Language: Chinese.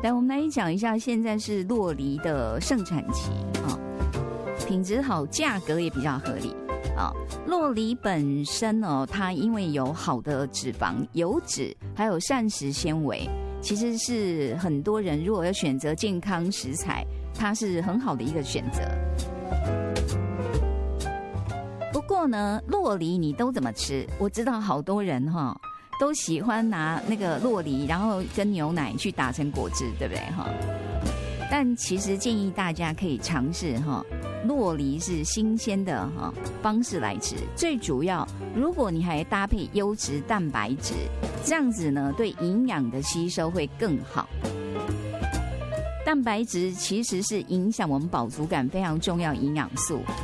来，我们来讲一下，现在是酪梨的盛产期啊，品质好，价格也比较合理啊。酪梨本身哦，它因为有好的脂肪、油脂，还有膳食纤维，其实是很多人如果要选择健康食材，它是很好的一个选择。不过呢，酪梨你都怎么吃？我知道好多人哈都喜欢拿那个酪梨，然后跟牛奶去打成果汁，对不对哈？但其实建议大家可以尝试哈，酪梨是新鲜的哈方式来吃。最主要，如果你还搭配优质蛋白质，这样子呢，对营养的吸收会更好。蛋白质其实是影响我们饱足感非常重要营养素。